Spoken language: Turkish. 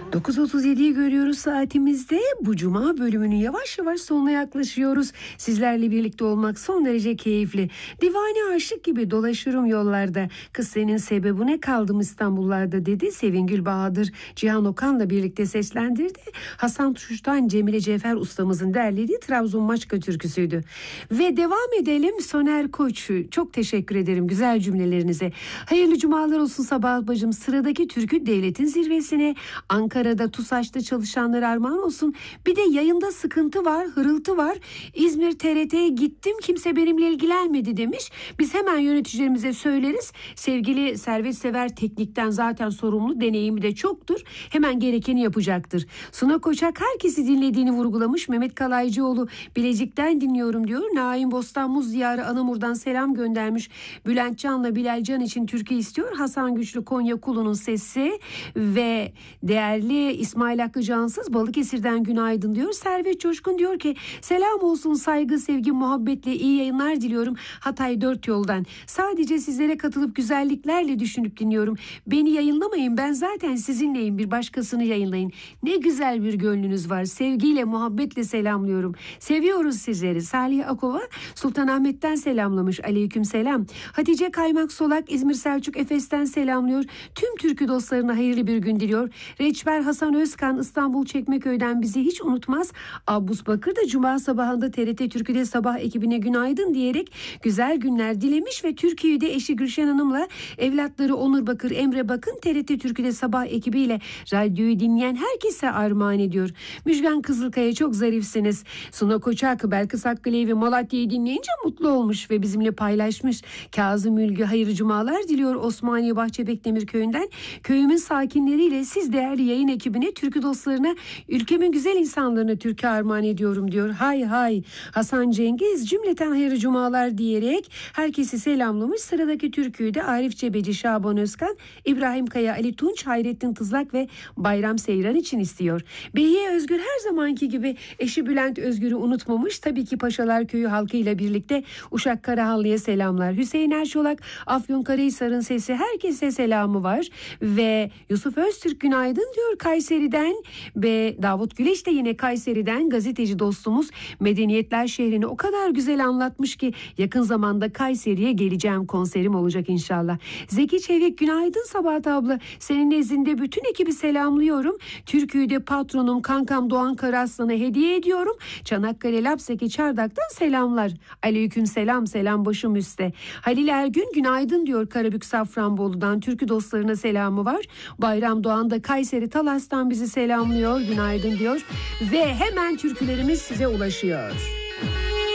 9.37'yi görüyoruz saatimizde. Bu cuma bölümünün yavaş yavaş sonuna yaklaşıyoruz. Sizlerle birlikte olmak son derece keyifli. Divane aşık gibi dolaşırım yollarda. Kız senin sebebi ne, kaldım İstanbullarda dedi. Sevingül Bahadır Cihan Okan'la birlikte seslendirdi. Hasan Tuş'tan Cemile Cefer ustamızın derlediği Trabzon Maçka türküsüydü. Ve devam edelim Soner Koç. Çok teşekkür ederim güzel cümlelerinize. Hayırlı cumalar olsun Sabah bacım. Sıradaki türkü devletin zirvesine, Ankara'da TUSAŞ'ta çalışanlara armağan olsun. Bir de yayında sıkıntı var, hırıltı var. İzmir TRT'ye gittim, kimse benimle ilgilenmedi demiş. Biz hemen yöneticilerimize söyleriz. Sevgili servetsever teknikten zaten sorumlu, deneyimi de çoktur. Hemen gerekeni yapacaktır. Suna Koçak herkesi dinlediğini vurgulamış. Mehmet Kalaycıoğlu Bilecik'ten dinliyorum diyor. Naim Bostan Muz Diyarı Anamur'dan selam göndermiş. Bülent Can'la Bilal Can için türkü istiyor. Hasan Güçlü Konya Kulu'nun sesi ve değerli İsmail Hakkı Cansız Balıkesir'den günaydın diyor. Servet Coşkun diyor ki selam olsun, saygı, sevgi, muhabbetle iyi yayınlar diliyorum. Hatay Dört Yoldan. Sadece sizlere katılıp güzelliklerle düşünüp dinliyorum. Beni yayınlamayın, ben zaten sizinleyim, bir başkasını yayınlayın. Ne güzel bir gönlünüz var. Sevgiyle, muhabbetle selamlıyorum. Seviyoruz sizleri. Salih Akova Sultanahmet'ten selamlamış. Aleyküm selam. Hatice Kaymak Solak İzmir Selçuk Efes'ten selamlıyor. Tüm türkü dostlarına hayırlı bir gün diliyor. Reçber Hasan Özkan İstanbul Çekmeköy'den bizi hiç unutmaz. Abbus Bakır da Cuma sabahında TRT Türkü'de sabah ekibine günaydın diyerek güzel günler dilemiş ve Türkiye'yi de eşi Gülşen Hanım'la evlatları Onur Bakır, Emre Bakın TRT Türkü'de sabah ekibiyle radyoyu dinleyen herkese armağan ediyor. Müjgan Kızılkaya çok zarifsiniz. Suna Koçak Belkıs Hakkı'yı ve Malatya'yı dinleyince mutlu olmuş ve bizimle paylaşmış. Kazım Ülgü hayırlı cumalar diliyor Osmaniye Bahçebekdemir köyünden. Köyümün sakinleriyle siz değerli yayın ekibine, türkü dostlarına, ülkemin güzel insanlarına türkü armağan ediyorum diyor. Hay hay. Hasan Cengiz cümleten hayırlı cumalar diyerek herkesi selamlamış. Sıradaki türküyü de Arif Cebeci, Şaban Özkan, İbrahim Kaya, Ali Tunç, Hayrettin Tızlak ve Bayram Seyran için istiyor. Behiye Özgür her zamanki gibi eşi Bülent Özgür'ü unutmamış. Tabii ki Paşalar Köyü halkıyla birlikte Uşak Karahanlı'ya selamlar. Hüseyin Erçolak Afyonkarahisar'ın sesi, herkese selamı var ve Yusuf Öztürk günaydın diyor Kayseri'den ve Davut Güleş de yine Kayseri'den. Gazeteci dostumuz medeniyetler şehrini o kadar güzel anlatmış ki yakın zamanda Kayseri'ye geleceğim, konserim olacak inşallah. Zeki Çevik günaydın Sabahat abla, senin nezdinde bütün ekibi selamlıyorum. Türküyü de patronum kankam Doğan Karaslan'a hediye ediyorum. Çanakkale Lapseki Çardak'tan selamlar. Aleyküm selam, selam başım üstte. Halil Ergün günaydın diyor Karabük Safranbolu'dan. Türkü dostlarına selamı var. Bayram Doğan da Kayseri Talas'tan bizi selamlıyor. Günaydın diyor ve hemen türkülerimiz size ulaşıyor.